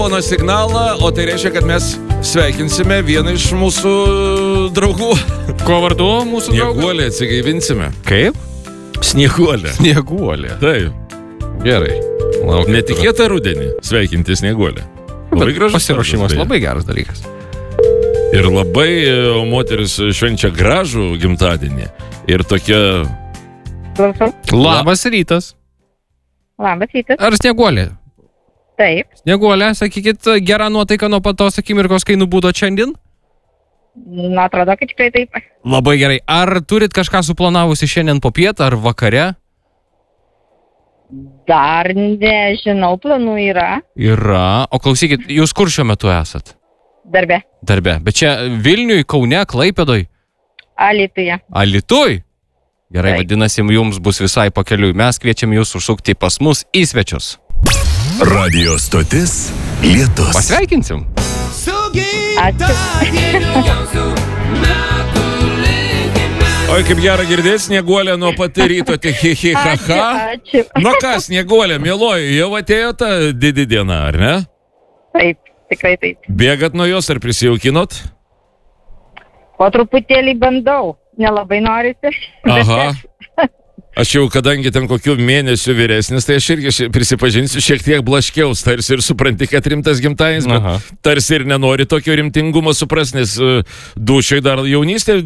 Pono signalą, o tai reiškia, kad mes sveikinsime vieną iš mūsų draugų. Ko vardu mūsų draugų? Snieguolė atsigaivinsime. Kaip? Snieguolė. Snieguolė. Taip. Gerai. Netikėta rudenį sveikinti Snieguolę. Labai gražus. Pasiruošimas labai geras dalykas. Ir labai moteris švenčia gražų gimtadienį. Ir tokia... Klausau. Labas rytas. Labas rytas. Ar Snieguolė? Taip. Snieguolė, sakykit, gera nuotaika nuo pat tos akimirkos, kai nubudot šiandien? Na, atrodo, kad tikrai taip. Labai gerai. Ar turit kažką suplanavusi šiandien po pietą ar vakare? Dar nežinau, planų yra. Yra. O klausykit, jūs kur šiuo metu esat? Darbe. Darbe. Bet čia Vilniui, Kaune, Klaipėdoj? Alytuje. Alytuj? Gerai, Taip. vadinasi, jums bus visai pakeliui. Mes kviečiam jūs užsukti pas mus į svečius. Radio stotis Lietus. Pasveikinsim. Ačiū. Oi, kaip gera girdėti Snieguolę nuo pat ryto, tik hi ha ha. Ačiū. Nu ką, Snieguolė, mieloji, jau atėjo ta didi diena, ar ne? Taip, tikrai taip. Bėgat nuo jos ar prisijaukinot? Po truputėlį bandau. Nelabai norisi. Aha. Aš jau, kadangi ten kokių mėnesių vyresnis, tai aš irgi prisipažinsiu, šiek tiek blaškiaus, tarsi ir supranti, kad rimtas gimtadienis, bet tarsi ir nenori tokio rimtingumo suprast, nes dūšioj dar jaunystė